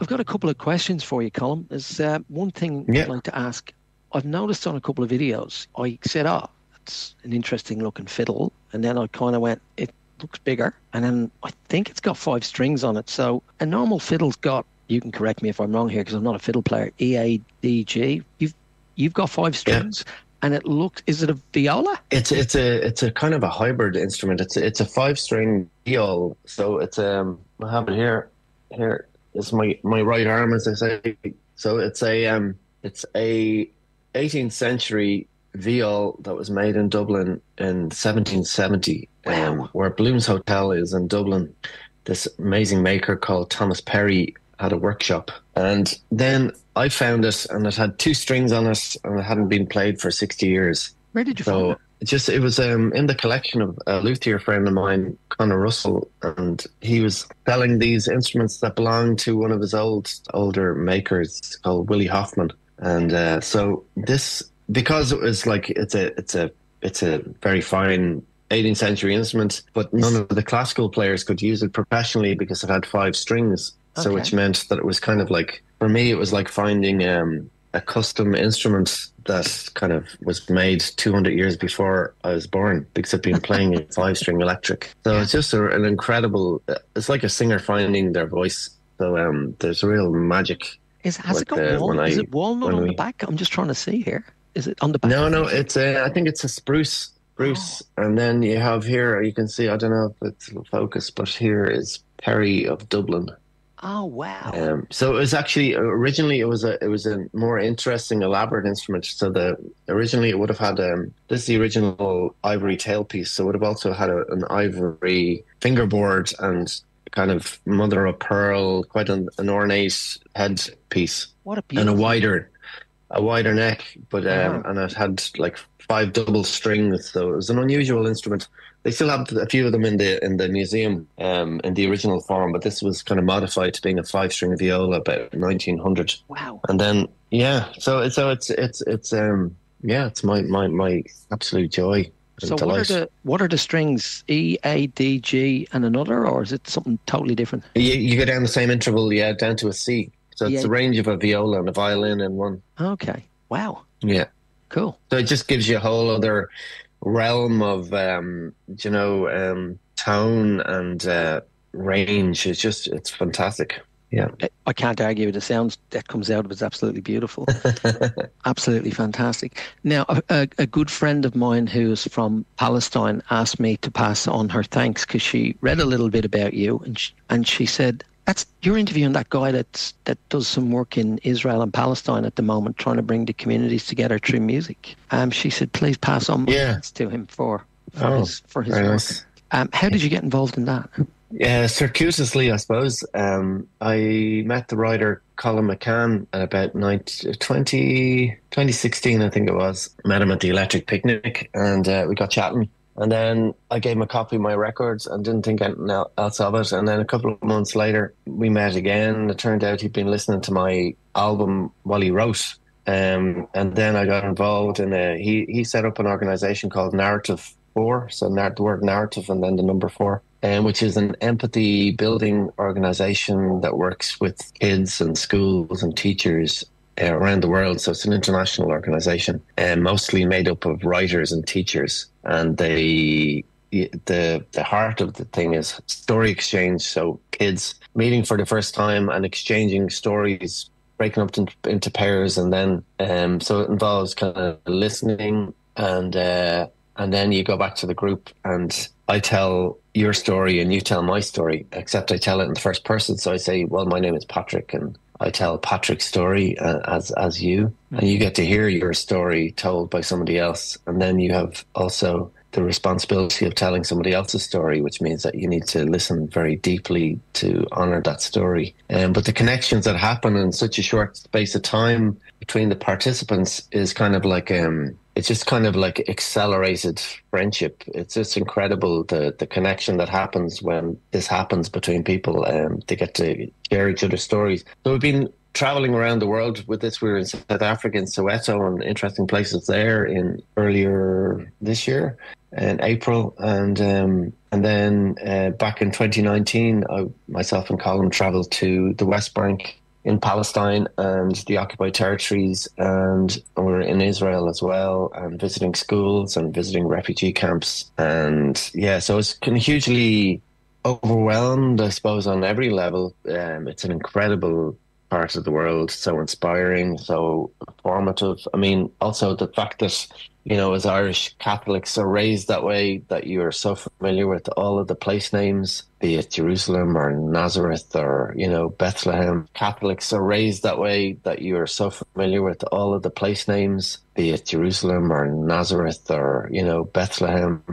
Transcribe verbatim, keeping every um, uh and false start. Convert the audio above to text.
I've got a couple of questions for you, Colin. There's uh, one thing I'd Yeah, like to ask. I've noticed on a couple of videos, I said, oh, it's an interesting looking fiddle. And then I kind of went, it looks bigger. And then I think it's got five strings on it. So a normal fiddle's got, you can correct me if I'm wrong here because I'm not a fiddle player, E A D G. You've you've got five yeah. strings and it looks, is it a viola? It's it's a it's a kind of a hybrid instrument. It's a, it's a five string viol. So it's um I have it here. Here is my my right arm, as I say. So it's a um it's a eighteenth century viol that was made in Dublin in seventeen seventy. Um, Wow. where Bloom's Hotel is in Dublin. This amazing maker called Thomas Perry had a workshop, and then I found it, and it had two strings on it, and it hadn't been played for sixty years. Where did you find So it? it just it was um, in the collection of a luthier friend of mine, Conor Russell, and he was selling these instruments that belonged to one of his old older makers called Willie Hoffman. And uh, so this, because it was like it's a it's a it's a very fine eighteenth century instrument, but none of the classical players could use it professionally because it had five strings. So Okay. which meant that it was kind of like, for me, it was like finding um, a custom instrument that kind of was made two hundred years before I was born, because I've been playing a five string electric. So it's just a, an incredible, it's like a singer finding their voice. So um, there's real magic Is has it with got uh, wal when is I, it walnut when on the we, back? I'm just trying to see here. Is it on the back? no, no, it's a, I think it's a spruce, Oh, spruce. And then you have here, you can see, I don't know if it's focus, but here is Perry of Dublin. oh wow. Um, so it was actually originally it was a it was a more interesting, elaborate instrument. So the originally it would have had um, this is the original ivory tailpiece. So it would have also had a, an ivory fingerboard and kind of mother of pearl, quite an, an ornate headpiece, What a and a beautiful. wider a wider neck. But um, Uh-huh. and it had like five double strings. So it was an unusual instrument. They still have a few of them in the in the museum, um, in the original form, but this was kind of modified to being a five string viola about nineteen hundred. Wow. And then yeah, so so it's it's it's um yeah, it's my my my absolute joy and So what are delight. the what are the strings? E, A, D, G, and another, or is it something totally different? You, you go down the same interval, yeah, down to a C. So E, it's A. the range of a viola and a violin in one. Okay. Wow. Yeah. Cool. So it just gives you a whole other realm of um, you know, um, tone and uh, range. It's just it's fantastic. Yeah. I I can't argue with the sound that comes out of it. It's absolutely beautiful. Absolutely fantastic. Now, a, a, a good friend of mine who's from Palestine asked me to pass on her thanks because she read a little bit about you, and she, and she said, "That's you're interviewing that guy that's that does some work in Israel and Palestine at the moment, trying to bring the communities together through music." Um, she said, "Please pass on my Yeah. thanks to him for for Oh, his for his very work." nice. Um, how did you get involved in that? Yeah, circuitously, I suppose. Um, I met the writer Colin McCann at about nineteen, twenty, twenty sixteen, I think it was. Met him at the Electric Picnic, and uh, we got chatting. And then I gave him a copy of my records and didn't think anything el- else of it. And then a couple of months later, we met again. It turned out he'd been listening to my album while he wrote. Um, and then I got involved in a, he, he set up an organization called Narrative Four. So nar- the word narrative and then the number four, um, which is an empathy building organization that works with kids and schools and teachers uh, around the world. So it's an international organization, and mostly made up of writers and teachers. And they, the the heart of the thing is story exchange. So kids meeting for the first time and exchanging stories, breaking up into, into pairs, and then um, so it involves kind of listening, and uh, and then you go back to the group, and I tell your story and you tell my story, except I tell it in the first person. So I say, well, my name is Patrick, and I tell Patrick's story uh, as as you, and you get to hear your story told by somebody else, and then you have also the responsibility of telling somebody else's story, which means that you need to listen very deeply to honor that story. Um, but the connections that happen in such a short space of time between the participants is kind of like um, it's just kind of like accelerated friendship. It's just incredible the the connection that happens when this happens between people. Um, they get to share each other's stories. So we've been traveling around the world with this. We were in South Africa, in Soweto, and interesting places there in earlier this year in April, and um, and then uh, back in twenty nineteen, I, myself and Colin travelled to the West Bank in Palestine and the occupied territories, and we're in Israel as well, and visiting schools and visiting refugee camps. And yeah, so it's kind of hugely overwhelmed, I suppose, on every level. Um, it's an incredible part of the world, so inspiring, so formative. I mean, also the fact that, you know, as Irish Catholics are raised that way, that you are so familiar with all of the place names, be it Jerusalem or Nazareth or, you know, Bethlehem. Catholics are raised that way, that you are so familiar with all of the place names, be it Jerusalem or Nazareth or, you know, Bethlehem.